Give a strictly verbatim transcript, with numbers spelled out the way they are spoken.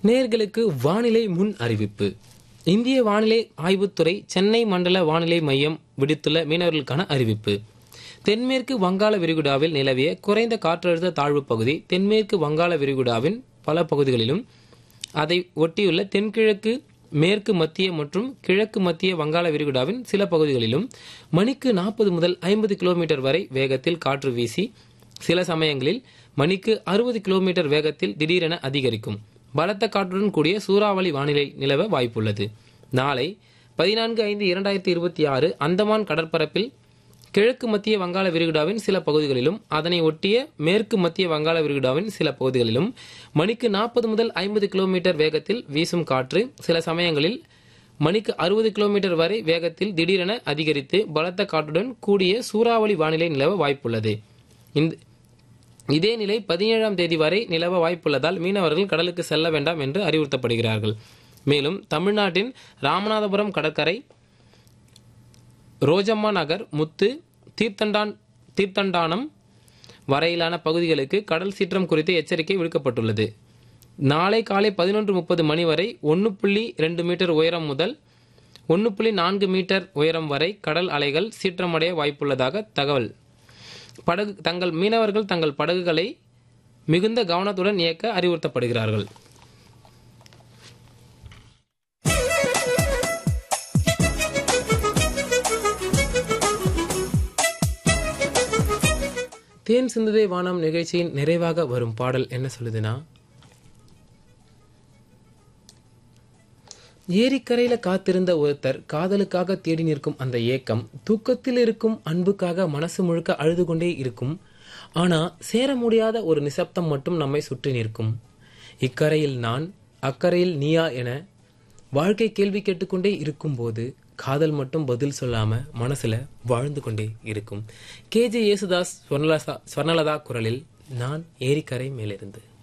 நேயர்களுக்கு வானிலை முன் அறிவிப்பு. இந்திய வானிலை ஆய்வுத்துறை சென்னை மண்டல வானிலை மையம் விடுத்துள்ள மீனவர்களுக்கான அறிவிப்பு. தென்மேற்கு வங்காள விரிகுடாவில் நிலவிய குறைந்த காற்றழுத்த தாழ்வு பகுதி தென்மேற்கு வங்காள விரிகுடாவின் பல பகுதிகளிலும் அதை ஒட்டியுள்ள தென்கிழக்கு மேற்கு மத்திய மற்றும் கிழக்கு மத்திய வங்காள விரிகுடாவின் சில பகுதிகளிலும் மணிக்கு நாற்பது முதல் ஐம்பது கிலோமீட்டர் வரை வேகத்தில் காற்று வீசி சில சமயங்களில் மணிக்கு அறுபது கிலோமீட்டர் வேகத்தில் திடீரென அதிகரிக்கும் பலத்த காற்றுடன் கூடிய சூறாவளி வானிலை நிலவ வாய்ப்புள்ளது. நாளை பதினான்கு ஐந்து இரண்டாயிரத்தி இருபத்தி ஆறு அந்தமான் கடற்பரப்பில் கிழக்கு மத்திய வங்காள விரிகுடாவின் சில பகுதிகளிலும் அதனை ஒட்டிய மேற்கு மத்திய வங்காள விரிகுடாவின் சில பகுதிகளிலும் மணிக்கு நாற்பது முதல் ஐம்பது கிலோமீட்டர் வேகத்தில் வீசும் காற்று சில சமயங்களில் மணிக்கு அறுபது கிலோமீட்டர் வரை வேகத்தில் திடீரென அதிகரித்து பலத்த காற்றுடன் கூடிய சூறாவளி வானிலை நிலவ வாய்ப்புள்ளது. இதே நிலை பதினேழாம் தேதி வரை நிலவ வாய்ப்புள்ளதால் மீனவர்கள் கடலுக்கு செல்ல வேண்டாம் என்று அறிவுறுத்தப்படுகிறார்கள். மேலும் தமிழ்நாட்டின் ராமநாதபுரம் கடற்கரை, ரோஜம்மா நகர், முத்து, தீர்த்தண்டான் தீர்த்தண்டானம் வரையிலான பகுதிகளுக்கு கடல் சீற்றம் குறித்து எச்சரிக்கை விடுக்கப்பட்டுள்ளது. நாளை காலை பதினொன்று முப்பது மணி வரை ஒன்று புள்ளி ரெண்டு மீட்டர் உயரம் முதல் ஒன்று புள்ளி நான்கு மீட்டர் உயரம் வரை கடல் அலைகள் சீற்றமடைய வாய்ப்புள்ளதாக தகவல். படகு தங்கள் மீனவர்கள் தங்கள் படகுகளை மிகுந்த கவனத்துடன் இயக்க அறிவுறுத்தப்படுகிறார்கள். தேன் சிந்துதே வானம் நிகழ்ச்சியின் நிறைவாக வரும் பாடல் என்ன சொல்லுதுன்னா, ஏரிக்கரையில காத்திருந்த ஒருத்தர் காதலுக்காக தேடி நிற்கும் அந்த ஏக்கம், தூக்கத்தில் இருக்கும் அன்புக்காக மனசு முழுக்க அழுது கொண்டே இருக்கும். ஆனா சேர முடியாத ஒரு நிசப்தம் மட்டும் நம்மை சுற்றி நிற்கும். இக்கரையில் நான், அக்கரையில் நீயா என வாழ்க்கை கேள்வி கேட்டுக்கொண்டே இருக்கும் போது காதல் மட்டும் பதில் சொல்லாம மனசுல வாழ்ந்து கொண்டே இருக்கும். கே ஜே யேசுதாஸ், ஸ்வர்ணலதா குரலில் நான் ஏரிக்கரை மேலிருந்து.